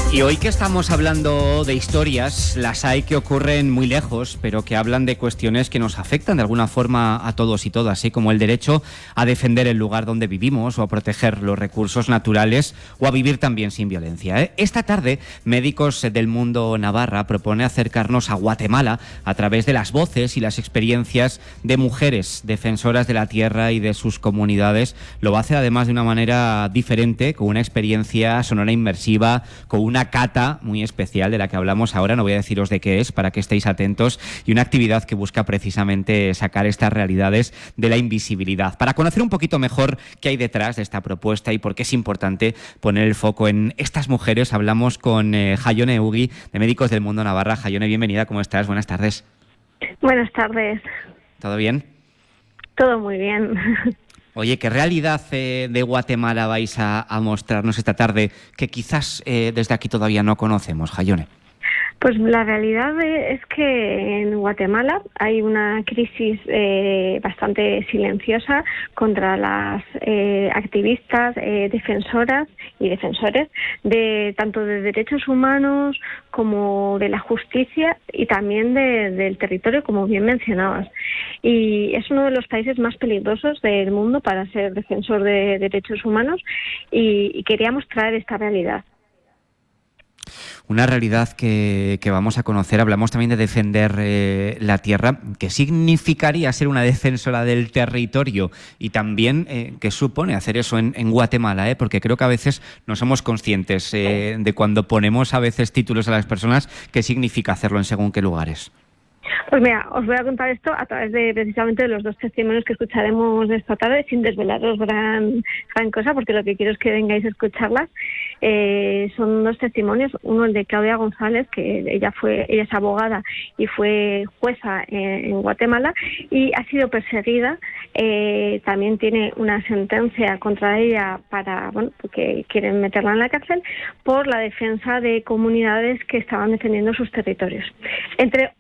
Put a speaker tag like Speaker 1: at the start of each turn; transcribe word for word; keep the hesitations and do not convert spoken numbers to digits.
Speaker 1: Y hoy que estamos hablando de historias, las hay que ocurren muy lejos, pero que hablan de cuestiones que nos afectan de alguna forma a todos y todas, así como el derecho a defender el lugar donde vivimos o a proteger los recursos naturales o a vivir también sin violencia, ¿eh? Esta tarde, Médicos del Mundo Navarra propone acercarnos a Guatemala a través de las voces y las experiencias de mujeres defensoras de la tierra y de sus comunidades. Lo hace además de una manera diferente, con una experiencia sonora inmersiva, con una Una cata muy especial de la que hablamos ahora, no voy a deciros de qué es, para que estéis atentos, y una actividad que busca precisamente sacar estas realidades de la invisibilidad. Para conocer un poquito mejor qué hay detrás de esta propuesta y por qué es importante poner el foco en estas mujeres, hablamos con eh, Jaione Ugi, de Médicos del Mundo Navarra. Jaione, bienvenida, ¿cómo estás? Buenas tardes.
Speaker 2: Buenas tardes.
Speaker 1: ¿Todo bien?
Speaker 2: Todo muy bien.
Speaker 1: Oye, ¿qué realidad eh, de Guatemala vais a, a mostrarnos esta tarde que quizás eh, desde aquí todavía no conocemos, Jaione?
Speaker 2: Pues la realidad es que en Guatemala hay una crisis eh, bastante silenciosa contra las eh, activistas, eh, defensoras y defensores de tanto de derechos humanos como de la justicia y también de, del territorio, como bien mencionabas. Y es uno de los países más peligrosos del mundo para ser defensor de derechos humanos y, y queríamos traer esta realidad.
Speaker 1: Una realidad que, que vamos a conocer. Hablamos también de defender eh, la tierra. ¿Qué significaría ser una defensora del territorio? Y también, eh, ¿qué supone hacer eso en, en Guatemala? ¿eh? Porque creo que a veces no somos conscientes eh, de cuando ponemos a veces títulos a las personas, qué significa hacerlo en según qué lugares.
Speaker 2: Pues mira, os voy a contar esto a través de precisamente de los dos testimonios que escucharemos esta tarde, sin desvelaros gran, gran cosa, porque lo que quiero es que vengáis a escucharlas. Eh, son dos testimonios, uno el de Claudia González, que ella fue ella es abogada y fue jueza en, en Guatemala y ha sido perseguida. Eh, también tiene una sentencia contra ella para, bueno, porque quieren meterla en la cárcel por la defensa de comunidades que estaban defendiendo sus territorios. Entre